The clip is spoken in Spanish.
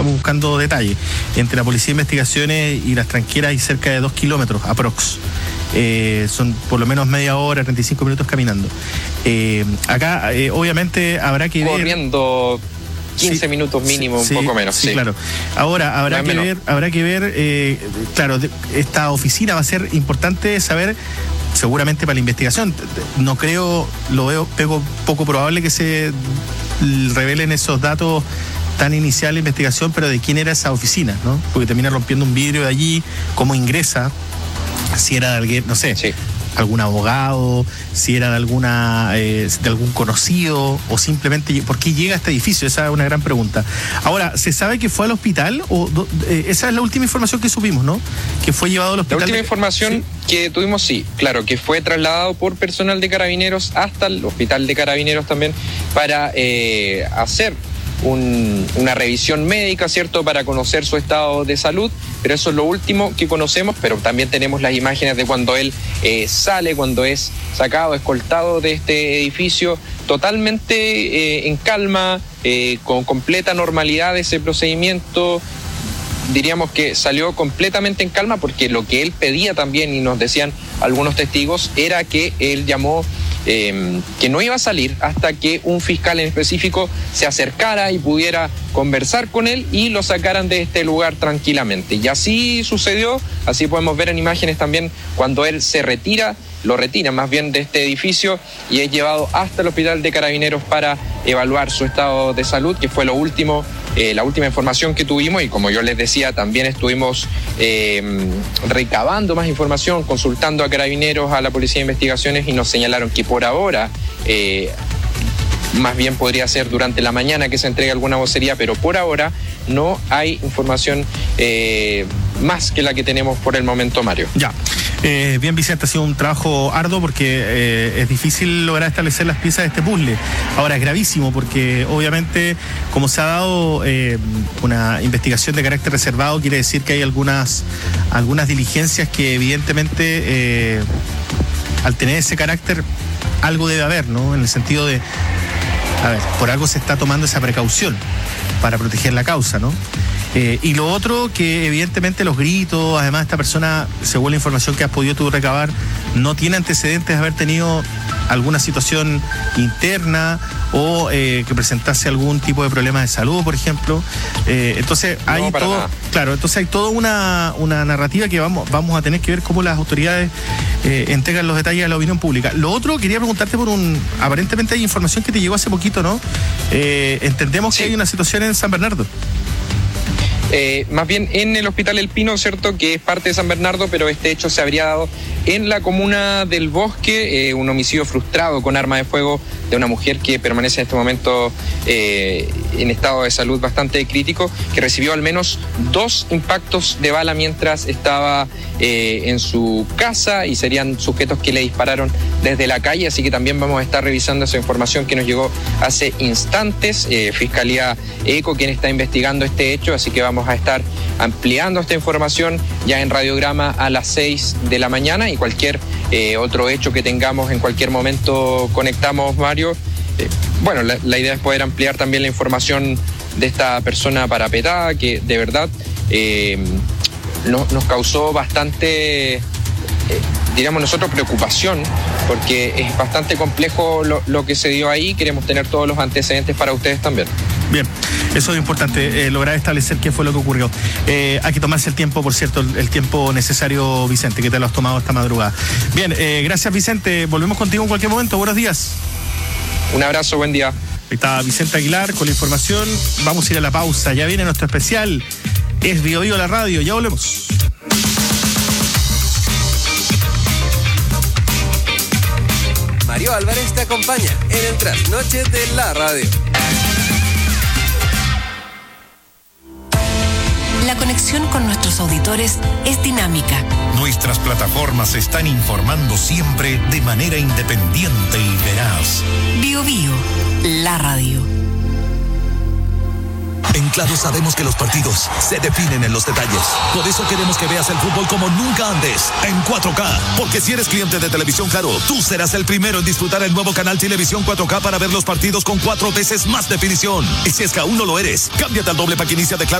estamos buscando detalles. Entre la Policía de Investigaciones y las tranqueras hay cerca de 2 kilómetros, aprox. Son por lo menos media hora, 35 minutos caminando. Acá, obviamente, habrá que ver... Corriendo 15 minutos mínimo, un poco menos. Sí, claro. Ahora, habrá que ver, claro, esta oficina va a ser importante saber, seguramente para la investigación. No creo, veo poco probable que se revelen esos datos tan inicial de investigación, pero de quién era esa oficina, ¿no? Porque termina rompiendo un vidrio de allí, cómo ingresa, si era de alguien, no sé, algún abogado, si era de algún conocido, o simplemente por qué llega a este edificio. Esa es una gran pregunta. Ahora, ¿se sabe que fue al hospital? Esa es la última información que supimos, ¿no? Que fue llevado al hospital. La última información que tuvimos, sí, claro, que fue trasladado por personal de Carabineros hasta el hospital de Carabineros también para hacer una revisión médica, ¿cierto?, para conocer su estado de salud, pero eso es lo último que conocemos. Pero también tenemos las imágenes de cuando él sale, cuando es sacado, escoltado de este edificio, totalmente en calma, con completa normalidad ese procedimiento. Diríamos que salió completamente en calma, porque lo que él pedía también, y nos decían algunos testigos, era que él llamó que no iba a salir hasta que un fiscal en específico se acercara y pudiera conversar con él y lo sacaran de este lugar tranquilamente. Y así sucedió. Así podemos ver en imágenes también cuando él lo retira más bien de este edificio y es llevado hasta el hospital de Carabineros para evaluar su estado de salud, que fue la última información que tuvimos. Y como yo les decía, también estuvimos recabando más información, consultando a Carabineros, a la Policía de Investigaciones, y nos señalaron que por ahora, más bien podría ser durante la mañana que se entregue alguna vocería, pero por ahora no hay información más que la que tenemos por el momento, Mario. Ya. Bien, Vicente, ha sido un trabajo arduo, porque es difícil lograr establecer las piezas de este puzzle. Ahora, es gravísimo porque obviamente, como se ha dado una investigación de carácter reservado, quiere decir que hay algunas diligencias que evidentemente, al tener ese carácter, algo debe haber, ¿no? En el sentido de, por algo se está tomando esa precaución para proteger la causa, ¿no? Y lo otro, que evidentemente los gritos, además esta persona, según la información que has podido tú recabar, no tiene antecedentes de haber tenido alguna situación interna o que presentase algún tipo de problema de salud, por ejemplo. Entonces hay entonces hay toda una narrativa que vamos a tener que ver cómo las autoridades entregan los detalles a la opinión pública. Lo otro, quería preguntarte aparentemente hay información que te llegó hace poquito, ¿no? Entendemos que hay una situación en San Bernardo. Más bien en el Hospital El Pino, ¿cierto?, que es parte de San Bernardo, pero este hecho se habría dado en la comuna del Bosque, un homicidio frustrado con arma de fuego de una mujer que permanece en este momento en estado de salud bastante crítico, que recibió al menos 2 impactos de bala mientras estaba en su casa, y serían sujetos que le dispararon desde la calle. Así que también vamos a estar revisando esa información que nos llegó hace instantes. Fiscalía ECO, quien está investigando este hecho, así que vamos a estar ampliando esta información ya en Radiograma a las 6 de la mañana, y cualquier otro hecho que tengamos en cualquier momento conectamos, Mario. Bueno, la idea es poder ampliar también la información de esta persona parapetada, que de verdad nos causó bastante, diríamos nosotros, preocupación, porque es bastante complejo lo que se dio ahí. Queremos tener todos los antecedentes para ustedes también. Bien, eso es importante, lograr establecer qué fue lo que ocurrió. Hay que tomarse el tiempo, por cierto, el tiempo necesario, Vicente, que te lo has tomado esta madrugada. Bien, gracias, Vicente. Volvemos contigo en cualquier momento. Buenos días. Un abrazo, buen día. Ahí está Vicente Aguilar con la información. Vamos a ir a la pausa. Ya viene nuestro especial. Es Bio Bio la radio. Ya volvemos. Mario Álvarez te acompaña en el trasnoche de la radio. La conexión con nuestros auditores es dinámica. Nuestras plataformas están informando siempre de manera independiente y veraz. Bio Bio, la radio. En Claro sabemos que los partidos se definen en los detalles. Por eso queremos que veas el fútbol como nunca antes, en 4K. Porque si eres cliente de Televisión Claro, tú serás el primero en disfrutar el nuevo canal Televisión 4K para ver los partidos con 4 veces más definición. Y si es que aún no lo eres, cámbiate al doble pack inicia de Claro